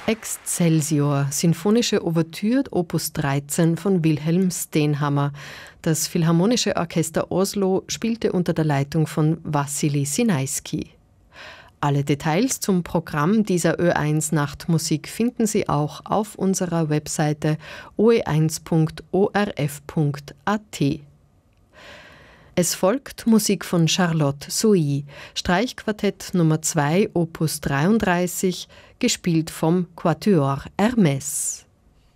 Excelsior, sinfonische Ouvertüre Opus 13 von Wilhelm Stenhammar. Das Philharmonische Orchester Oslo spielte unter der Leitung von Wassily Sinaisky. Alle Details zum Programm dieser Ö1 Nachtmusik finden Sie auch auf unserer Webseite oe1.orf.at. Es folgt Musik von Charlotte Souy, Streichquartett Nummer 2, Opus 33, gespielt vom Quatuor Hermès.